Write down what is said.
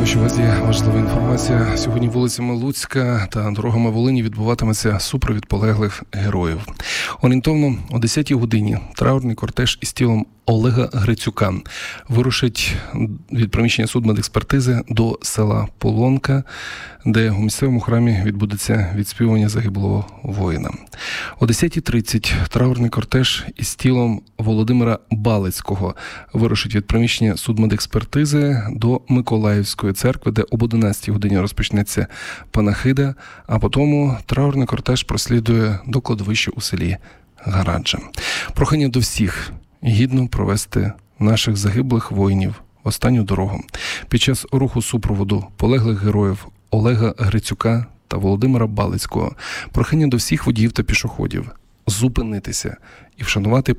що у вас є важлива інформація. Сьогодні вулицями Луцька та дорогами Волині відбуватиметься супровід полеглих героїв. Орієнтовно о 10-й годині траурний кортеж із тілом Олега Грицюка вирушить від приміщення судмедекспертизи до села Полонка, де у місцевому храмі відбудеться відспівування загиблого воїна. О 10:30 траурний кортеж із тілом Володимира Балицького вирушить від приміщення судмедекспертизи до Миколаївської церкви, де об 11-й годині розпочнеться панахида, а потім траурний кортеж прослідує до кладовища у селі Гараджа. Прохання до всіх гідно провести наших загиблих воїнів в останню дорогу. Під час руху супроводу полеглих героїв Олега Грицюка та Володимира Балицького прохання до всіх водіїв та пішоходів зупинитися і вшанувати